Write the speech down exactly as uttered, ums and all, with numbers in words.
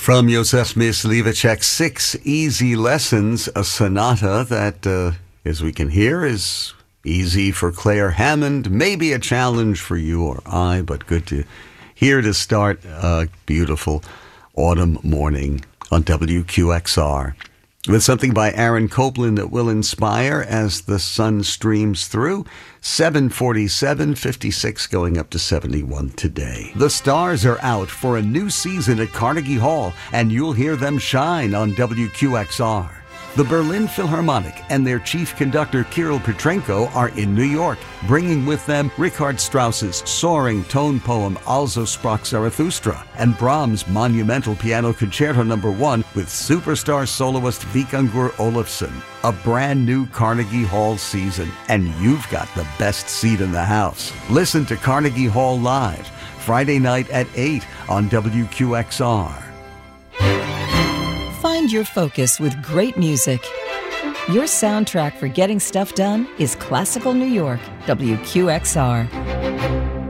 From Józef Myslivacek's Six Easy Lessons, a sonata that, uh, as we can hear, is easy for Claire Hammond, maybe a challenge for you or I, but good to hear to start a beautiful autumn morning on W Q X R. With something by Aaron Copland that will inspire as the sun streams through. seven forty-seven, fifty-six going up to seventy-one today. The stars are out for a new season at Carnegie Hall, and you'll hear them shine on W Q X R. The Berlin Philharmonic and their chief conductor Kirill Petrenko are in New York, bringing with them Richard Strauss's soaring tone poem Also sprach Zarathustra and Brahms' monumental piano concerto number one with superstar soloist Vikingur Olafsson. A brand new Carnegie Hall season, and you've got the best seat in the house. Listen to Carnegie Hall live Friday night at eight on W Q X R. Find your focus with great music. Your soundtrack for getting stuff done is Classical New York, W Q X R.